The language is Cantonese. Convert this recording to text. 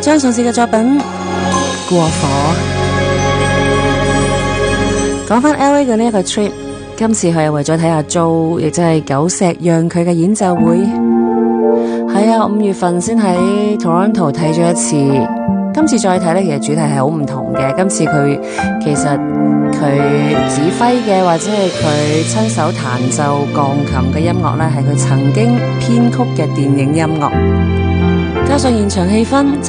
張信哲嘅作品《過火》。講返 LA 嘅呢一個 trip， 今次佢係為咗睇下 Joe， 亦即係久石讓佢嘅演奏會。係啊，5月份先喺 Toronto 睇咗一次，今次再睇呢，其實主題係好唔同嘅。今次佢其實佢指揮嘅或者係佢親手彈奏鋼琴嘅音樂呢，係佢曾經編曲嘅電影音樂，加上現場氣氛